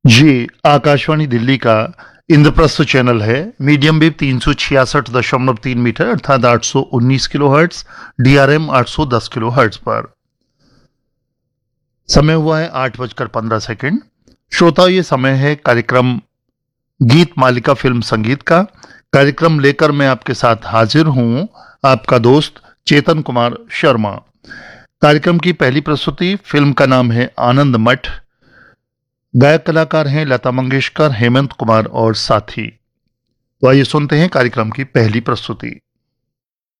जी, आकाशवाणी दिल्ली का इंद्रप्रस्थ चैनल है। Medium wave 366.3 metre अर्थात 819 किलोहर्ट्ज, डीआरएम 810 किलोहर्ट्ज पर। समय हुआ है 8:15। श्रोता, ये समय है कार्यक्रम गीत मालिका फिल्म संगीत का। कार्यक्रम लेकर मैं आपके साथ हाजिर हूं, आपका दोस्त चेतन कुमार शर्मा। कार्यक्रम की पहली प्रस्तुति फिल्म का नाम है आनंद मठ। गायक कलाकार हैं लता मंगेशकर, हेमंत कुमार और साथी। तो आइए सुनते हैं कार्यक्रम की पहली प्रस्तुति।